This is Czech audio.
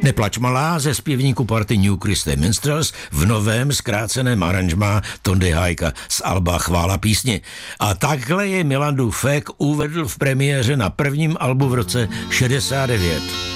Neplač malá ze zpěvníku party New Christy Minstrels v novém zkráceném aranžmá Tondy Hajka z alba Chvála písni. A takhle je Milan Dufek uvedl v premiéře na prvním albu v roce 69.